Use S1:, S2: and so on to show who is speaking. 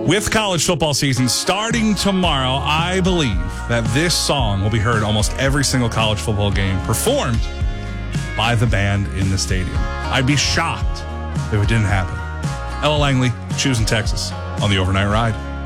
S1: With college football season starting tomorrow, I believe that this song will be heard almost every single college football game performed by the band in the stadium. I'd be shocked if it didn't happen. Ella Langley, choosing Texas on the Overnight Ride.